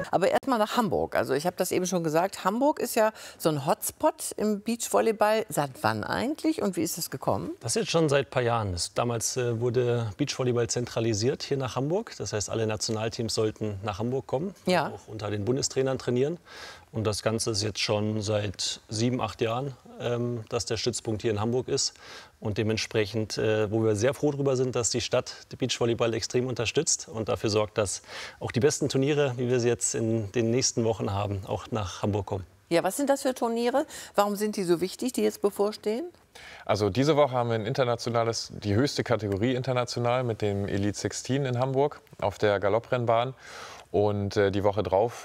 Aber erstmal nach Hamburg. Also ich habe das eben schon gesagt, Hamburg ist ja so ein Hotspot im Beachvolleyball. Seit wann eigentlich und wie ist es gekommen? Das jetzt schon seit ein paar Jahren. Damals wurde Beachvolleyball zentralisiert hier nach Hamburg. Das heißt, alle Nationalteams sollten nach Hamburg kommen, Ja. auch unter den Bundestrainern trainieren. Und das Ganze ist jetzt schon seit 7, 8 Jahren, dass der Stützpunkt hier in Hamburg ist. Und dementsprechend, wo wir sehr froh darüber sind, dass die Stadt den Beachvolleyball extrem unterstützt und dafür sorgt, dass auch die besten Turniere, wie wir sie jetzt in den nächsten Wochen haben, auch nach Hamburg kommen. Ja, was sind das für Turniere? Warum sind die so wichtig, die jetzt bevorstehen? Also diese Woche haben wir ein internationales, die höchste Kategorie international mit dem Elite 16 in Hamburg auf der Galopprennbahn. Und die Woche drauf